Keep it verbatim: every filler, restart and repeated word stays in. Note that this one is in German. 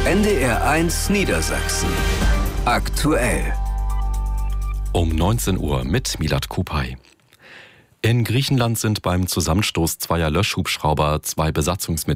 N D R eins Niedersachsen. Aktuell. Um neunzehn Uhr mit Milad Kupay. In Griechenland sind beim Zusammenstoß zweier Löschhubschrauber zwei Besatzungsmitglieder